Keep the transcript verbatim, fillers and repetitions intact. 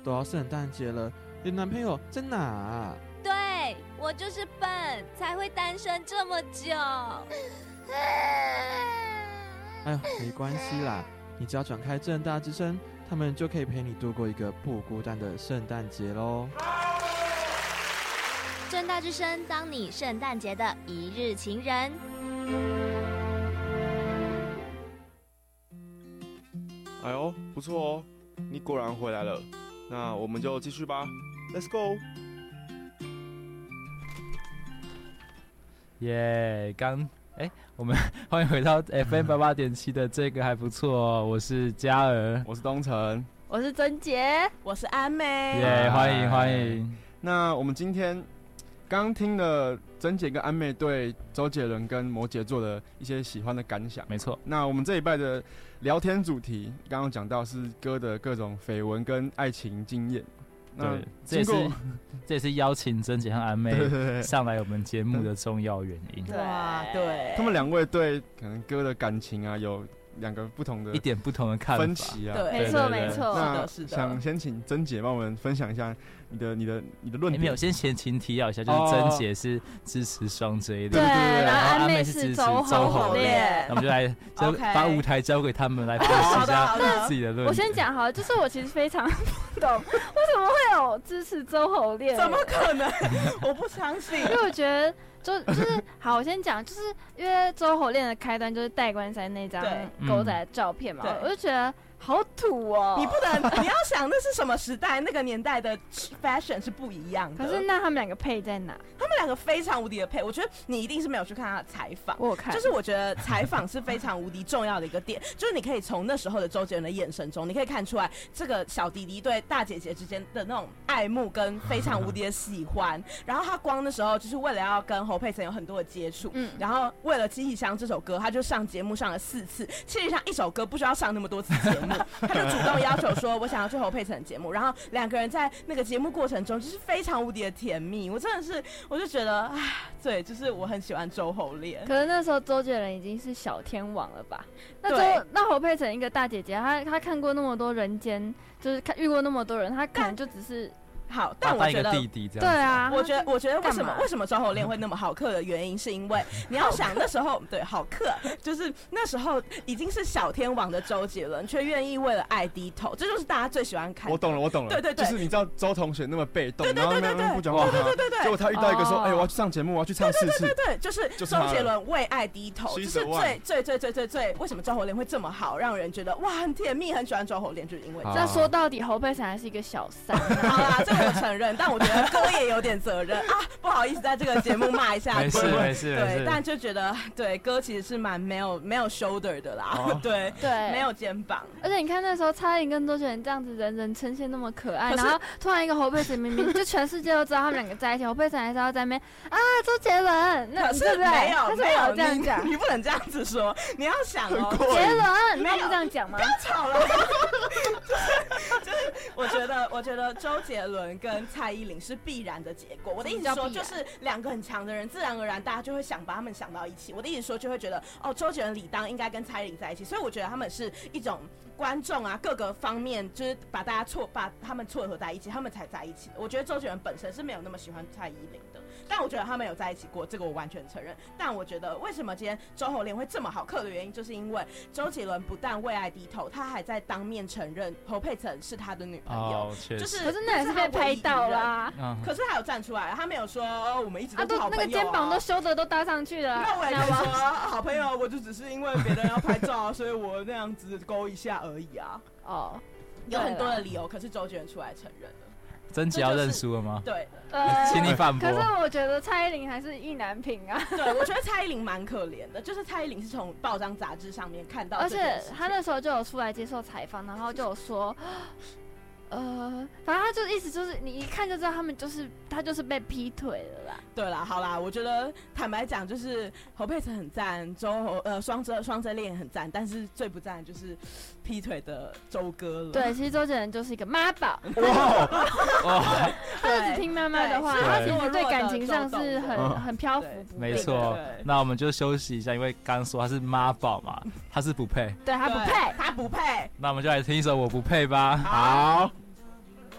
都要圣诞节了，你的男朋友在哪啊？ 对，我就是笨，才会单身这么久。 哎呦，没关系啦，你只要转开政大之声，他们就可以陪你度过一个不孤单的圣诞节咯。 政大之声，当你圣诞节的一日情人。 哎呦，不错哦，你果然回来了。那我们就继续吧 ，Let's go。 耶，刚哎，我们欢迎回到 F M 八八点七的这个还不错哦，我是嘉儿， 我是东城， 我是曾杰， 我是安美。 耶，欢迎欢迎。 那我们今天刚听了曾姐跟安妹对周杰伦跟摩羯座的一些喜欢的感想， 没错。 那我们这一拜的聊天主题，刚刚讲到是歌的各种绯闻跟爱情经验。 对，这也是这也是邀请曾姐和安妹上来我们节目的重要原因。 对对， 他们两位对可能歌的感情啊有两个不同的一点不同的看法分歧啊， 对，没错没错， 是的，是的。 想先请曾姐帮我们分享一下你的、你的、你的论点。 没有，先前情提要一下，就是曾姐是支持双 J 的， 对，然后安妹是支持周侯恋， 那我们就来就把舞台交给他们来分析一下自己的论点。 我先讲好了，就是我其实非常不懂为什么会有支持周侯恋， 怎么可能？我不相信， 因为我觉得。就就是好，我先讲，就是因为周侯恋的开端就是戴冠山那张狗仔的照片嘛，我就觉得好土哦。 你不能，你要想那是什么时代，那个年代的 fashion 是不一样的。 可是那他们两个配在哪？ 他们两个非常无敌的配，我觉得你一定是没有去看他的采访。 我有看， 就是我觉得采访是非常无敌重要的一个点，就是你可以从那时候的周杰伦的眼神中，你可以看出来这个小弟弟对大姐姐之间的那种爱慕跟非常无敌的喜欢。然后他光那时候就是为了要跟侯佩岑有很多的接触，嗯，然后为了《七里香》这首歌，他就上节目上了四次。《七里香》一首歌不需要上那么多次节目，他就主动要求说：“我想要去侯佩岑的节目。”然后两个人在那个节目过程中就是非常无敌的甜蜜。我真的是，我就觉得，唉，对，就是我很喜欢周侯恋。 可是那时候周杰伦已经是小天王了吧？那周那侯佩岑一个大姐姐，她她看过那么多人间，就是看遇过那么多人，她可能就只是。 好，但我觉得弟弟这样对啊， 我觉得我觉得为什么为什么周侯恋会那么好客的原因，是因为你要想那时候对好客，就是那时候已经是小天王的周杰伦，却愿意为了爱低头，这就是大家最喜欢看的。 我懂了，我懂了， 对对对， 就是你知道周同学那么被动， 对对对对对， 不讲话， 对对对对， 结果他遇到一个说，哎，我要去上节目，我要去唱四次， 对对对，就是周杰伦为爱低头，就是最最最最最最为什么周侯恋会这么好，让人觉得哇很甜蜜，很喜欢周侯恋，就是因为这说到底侯佩岑还是一个小三。 好啦，这个我承认，但我。我觉得歌也有点责任啊，不好意思，在这个节目骂一下， 没事没事， 对，但就觉得对歌其实是蛮没有没有 shoulder 的啦，哦、对对， 没有肩膀。 而且你看那时候蔡依林跟周杰伦这样子人人称羡那么可爱，然后突然一个侯佩岑明明就全世界都知道他们两个在一起，侯佩岑还是要在那边啊周杰伦，那是没有没有这样讲， 你不能这样子说，你要想哦， 杰伦没有这样讲吗？ 不要吵了，就是我觉得我觉得周杰伦跟蔡依林是必然的结果。我的意思说，就是两个很强的人，自然而然大家就会想把他们想到一起。我的意思说，就会觉得哦，周杰伦理当应该跟蔡依林在一起。所以我觉得他们是一种观众啊，各个方面就是把大家撮把他们撮合在一起，他们才在一起的。我觉得周杰伦本身是没有那么喜欢蔡依林的，但我觉得他们有在一起过，这个我完全承认。但我觉得为什么今天周侯恋会这么好嗑的原因，就是因为周杰伦不但为爱低头，他还在当面承认侯佩岑是他的女朋友， 哦、 就是可是那也是被拍到啦。 可是他有站出来，他没有说、哦、我们一直都是好朋友、啊啊、 那个肩膀都修的都搭上去了。 那我也可以说好朋友，我就只是因为别人要拍照，所以我那样子勾一下而已啊。哦，有很多的理由，可是周杰伦出来承认了。 真姐要认输了吗？ 对， 呃， 请你反驳。 可是我觉得蔡依林还是意难平啊。 对，我觉得蔡依林蛮可怜的，就是蔡依林是从报章杂志上面看到， 而且她那时候就有出来接受采访，然后就有说。呃，反正他就意思就是，你一看就知道他们就是他就是被劈腿了啦。 对啦，好啦，我觉得坦白讲，就是侯佩岑很赞，周呃双遮双遮恋很赞，但是最不赞的就是劈腿的周哥了。 对，其实周杰伦就是一个妈宝， 哇， 他就只听妈妈的话，他其实对感情上是很很漂浮不配。 没错，那我们就休息一下，因为刚刚说他是妈宝嘛，他是不配， 对他不配， 他不配。 那我们就来听一首《我不配》吧。 好。